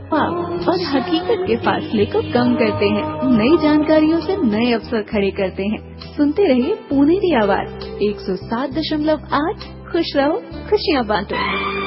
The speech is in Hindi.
ख्वाब और हकीकत के फासले को कम करते हैं, नई जानकारियों से नए अवसर खड़े करते हैं। सुनते रहिए पुनेरी आवाज 107.8। खुश रहो, खुशियाँ बांटो।